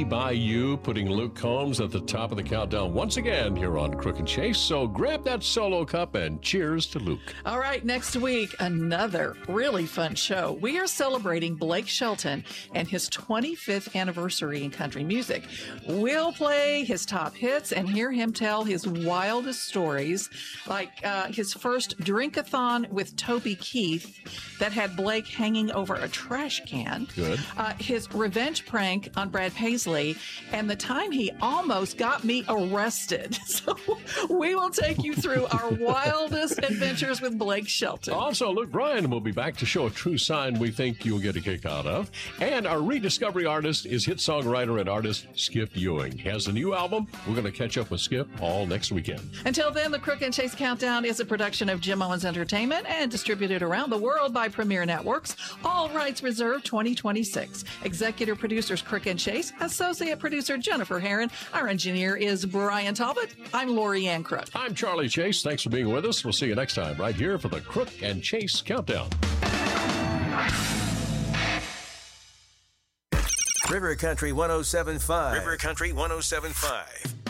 by You, putting Luke Combs at the top of the countdown once again here on Crook and Chase. So grab that solo cup and cheers to Luke. All right, next week, another really fun show. We are celebrating Blake Shelton and his 25th anniversary in country music. We'll play his top hits and hear him tell his wildest stories, like his first drink-a-thon with Toby Keith that had Blake hanging over a trash can. Good. His revenge prank on Brad Paisley, and the time he almost got me arrested. So we will take you through our wildest adventures with Blake Shelton. Also, Luke Bryan will be back to show a true sign we think you'll get a kick out of. And our rediscovery artist is hit songwriter and artist Skip Ewing. He has a new album. We're going to catch up with Skip all next weekend. Until then, the Crook and Chase Countdown is a production of Jim Owens Entertainment and distributed around the world by Premier Networks. All rights reserved 2026. Executive producers Crook and Chase. Associate producer Jennifer Herron. Our engineer is Brian Talbot. I'm Lori Ann Crook. I'm Charlie Chase. Thanks for being with us. We'll see you next time right here for the Crook and Chase Countdown. River Country 107.5. River Country 107.5.